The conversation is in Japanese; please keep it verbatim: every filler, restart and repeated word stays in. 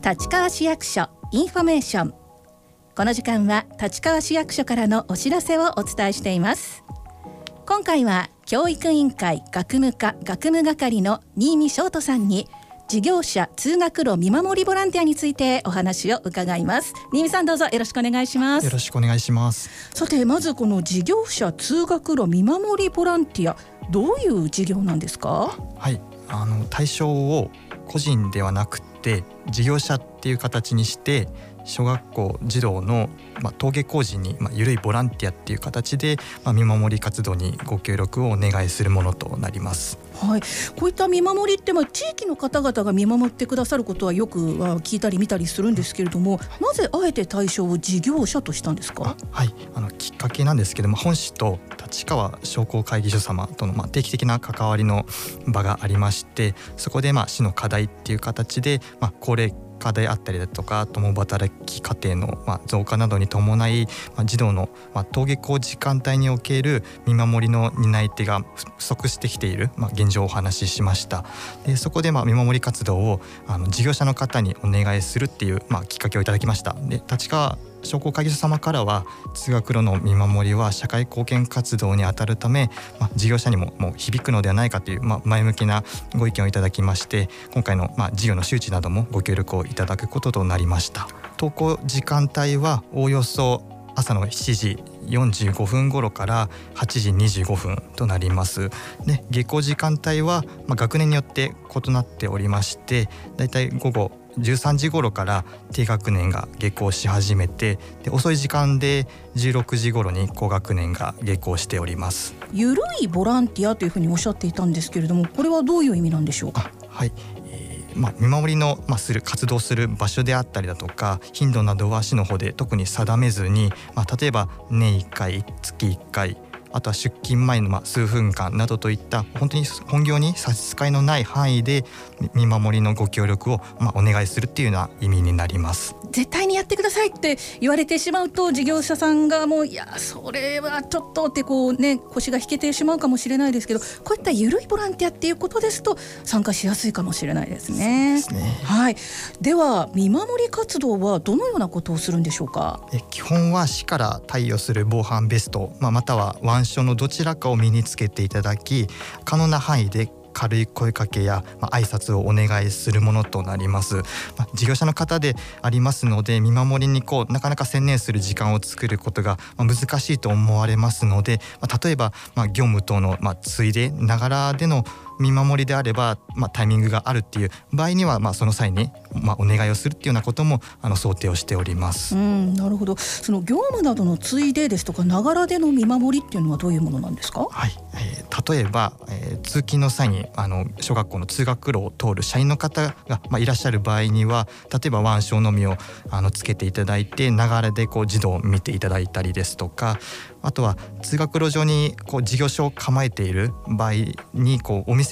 立川市役所インフォメーション。この時間は立川市役所からのお知らせをお伝えしています。今回は教育委員会学務課学務係の新見翔人さんに事業者通学路見守りボランティアについてお話を伺います。新見さん、どうぞよろしくお願いします。 よろしくお願いします。 さて、まずこの事業者通学路見守りボランティア、どういう事業なんですか？ はい、あの対象を個人ではなくて事業者っていう形にして小学校児童の、まあ、登下校時に、まあ、緩いボランティアっていう形で、まあ、見守り活動にご協力をお願いするものとなります。 はい、こういった見守りって、まあ、地域の方々が見守ってくださることはよくは聞いたり見たりするんですけれども、なぜあえて対象を事業者としたんですか？ はい、あのきっかけなんですけども、本市と立川商工会議所様との、まあ、定期的な関わりの場がありまして、そこで、まあ、市の課題っていう形で、まあ、高齢化であったりだとか共働き家庭の、まあ、増加などに伴い、まあ、児童の、まあ、登下校時間帯における見守りの担い手が不足してきている、まあ、現状をお話ししました。でそこで、まあ、見守り活動をあの事業者の方にお願いするっていう、まあ、きっかけをいただきました。で立川商工会議所様からは、通学路の見守りは社会貢献活動に当たるため、まあ、事業者にももう響くのではないかという、まあ、前向きなご意見をいただきまして、今回の、まあ、事業の周知などもご協力をいただくこととなりました。登校時間帯はおおよそ朝のしちじよんじゅうごふん頃からはちじにじゅうごふんとなります。で下校時間帯は、まあ、学年によって異なっておりまして、だいたい午後じゅうさんじ頃から低学年が下校し始めて、で遅い時間でじゅうろくじ頃に高学年が下校しております。 ゆるいボランティアというふうにおっしゃっていたんですけれども、これはどういう意味なんでしょうか？ はい、えーまあ、見守りの、まあ、する活動する場所であったりだとか頻度などは市の方で特に定めずに、まあ、例えば年いっかい月いっかい、あとは出勤前のまあ数分間などといった本当に本業に差し支えのない範囲で見守りのご協力をまあお願いするっていうような意味になります。 絶対にやってくださいって言われてしまうと、事業者さんがもういやそれはちょっとってこうね腰が引けてしまうかもしれないですけど、こういった緩いボランティアっていうことですと参加しやすいかもしれないですね。 そうですね。 はい、では見守り活動はどのようなことをするんでしょうか？ え基本は市から貸与する防犯ベスト、まあ、または腕章のどちらかを身につけていただき、可能な範囲で軽い声かけや、まあ、挨拶をお願いするものとなります。まあ、事業者の方でありますので、見守りにこうなかなか専念する時間を作ることが、まあ、難しいと思われますので、まあ、例えば、まあ、業務等の、まあ、ついでながらでの見守りであれば、まあ、タイミングがあるっていう場合には、まあ、その際に、まあ、お願いをするっていうようなこともあの想定をしております。 うん、なるほど。その業務などのついでですとかながらでの見守りっていうのはどういうものなんですか？ はい、えー、例えば、えー、通勤の際にあの小学校の通学路を通る社員の方が、まあ、いらっしゃる場合には、例えば腕章のみをあのつけていただいてながらでこう児童を見ていただいたりですとか、あとは通学路上にこう事業所を構えている場合にこうお店